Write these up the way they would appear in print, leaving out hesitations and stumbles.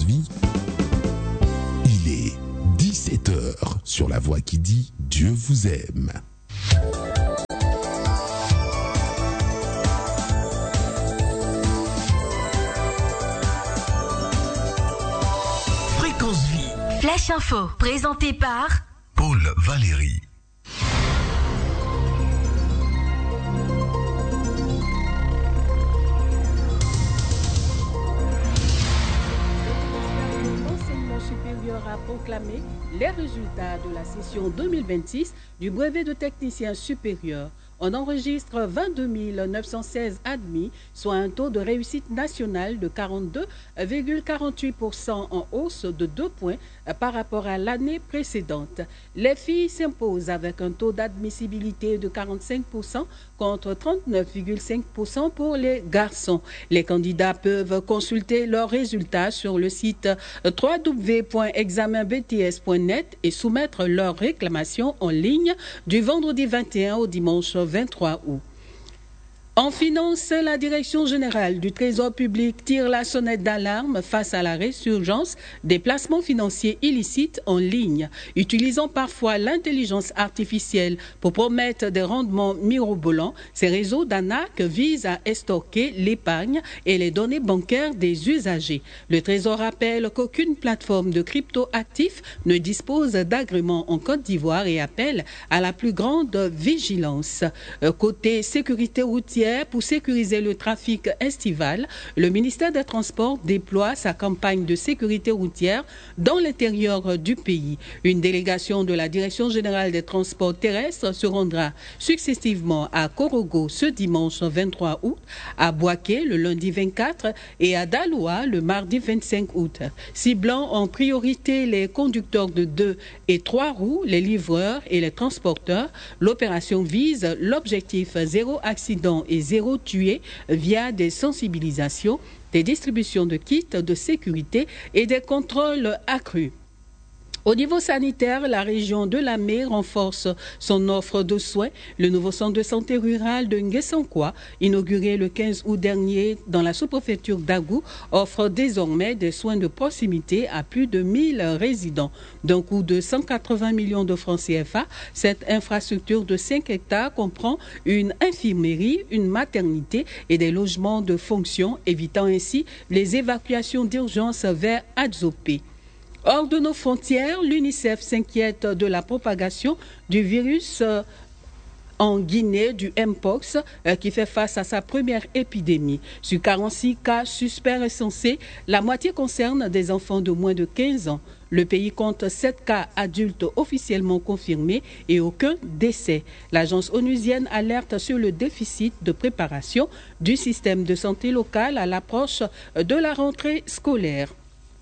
Vie. Il est 17h sur La Voix qui dit Dieu vous aime. Fréquence Vie. Flash Info, présenté par Paul Valéry. L'enseignement supérieur a proclamé les résultats de la session 2026 du brevet de technicien supérieur. On enregistre 22 916 admis, soit un taux de réussite nationale de 42,48% en hausse de 2 points par rapport à l'année précédente. Les filles s'imposent avec un taux d'admissibilité de 45% contre 39,5% pour les garçons. Les candidats peuvent consulter leurs résultats sur le site www.examenbts.net et soumettre leurs réclamations en ligne du vendredi 21 au dimanche 23 août. En finance, la Direction générale du Trésor public tire la sonnette d'alarme face à la résurgence des placements financiers illicites en ligne, utilisant parfois l'intelligence artificielle pour promettre des rendements mirobolants. Ces réseaux d'arnaque visent à estorquer l'épargne et les données bancaires des usagers. Le Trésor rappelle qu'aucune plateforme de crypto-actifs ne dispose d'agrément en Côte d'Ivoire et appelle à la plus grande vigilance. Côté sécurité routière, pour sécuriser le trafic estival, le ministère des Transports déploie sa campagne de sécurité routière dans l'intérieur du pays. Une délégation de la Direction générale des transports terrestres se rendra successivement à Korogo ce dimanche 23 août, à Boaké le lundi 24 et à Daloa le mardi 25 août. Ciblant en priorité les conducteurs de 2 et 3 roues, les livreurs et les transporteurs, l'opération vise l'objectif zéro accident et zéro tué via des sensibilisations, des distributions de kits de sécurité et des contrôles accrus. Au niveau sanitaire, la région de Lamé renforce son offre de soins. Le nouveau centre de santé rural de Nguessankoua, inauguré le 15 août dernier dans la sous-préfecture d'Agou, offre désormais des soins de proximité à plus de 1000 résidents. D'un coût de 180 millions de francs CFA, cette infrastructure de 5 hectares comprend une infirmerie, une maternité et des logements de fonction, évitant ainsi les évacuations d'urgence vers Adzopé. Hors de nos frontières, l'UNICEF s'inquiète de la propagation du virus en Guinée, du Mpox, qui fait face à sa première épidémie. Sur 46 cas suspects recensés, la moitié concerne des enfants de moins de 15 ans. Le pays compte 7 cas adultes officiellement confirmés et aucun décès. L'agence onusienne alerte sur le déficit de préparation du système de santé local à l'approche de la rentrée scolaire.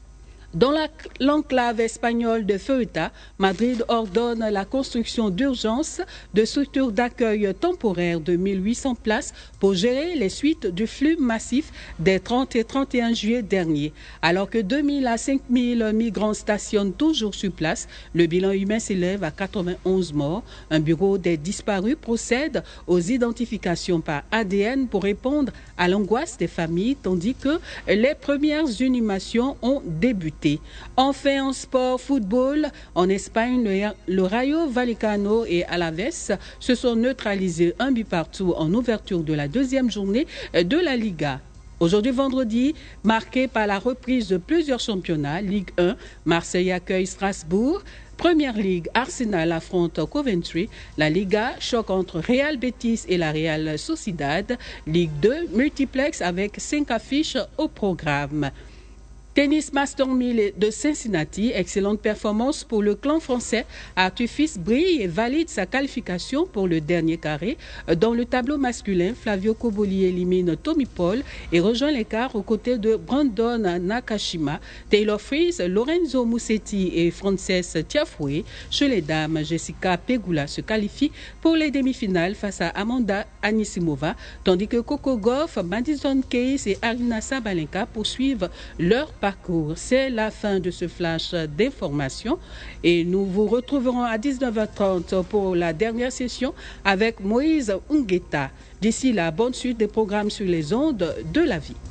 Dans l'enclave espagnole de Ceuta, Madrid ordonne la construction d'urgence de structures d'accueil temporaires de 1800 places pour gérer les suites du flux massif des 30 et 31 juillet dernier. Alors que 2000 à 5000 migrants stationnent toujours sur place, le bilan humain s'élève à 91 morts. Un bureau des disparus procède aux identifications par ADN pour répondre à l'angoisse des familles, tandis que les premières inhumations ont débuté. Enfin, en sport football, en Espagne, le Rayo Vallecano et Alaves se sont neutralisés 1 but partout en ouverture de la deuxième journée de la Liga. Aujourd'hui vendredi, marqué par la reprise de plusieurs championnats, Ligue 1, Marseille accueille Strasbourg. Première Ligue, Arsenal affronte Coventry. La Liga, choc entre Real Betis et la Real Sociedad. Ligue 2, multiplex avec 5 affiches au programme. Tennis Master 1000 de Cincinnati, excellente performance pour le clan français. Arthur Fils brille et valide sa qualification pour le dernier carré. Dans le tableau masculin, Flavio Koboli élimine Tommy Paul et rejoint l'écart aux côtés de Brandon Nakashima. Taylor Fritz, Lorenzo Musetti et Frances Tiafoe. Chez les dames, Jessica Pegula se qualifie pour les demi-finales face à Amanda Anisimova, tandis que Coco Gauff, Madison Keys et Arina Sabalenka poursuivent leur parcours. C'est la fin de ce flash d'information et nous vous retrouverons à 19h30 pour la dernière session avec Moïse Ungueta. D'ici là, bonne suite des programmes sur les ondes de la vie.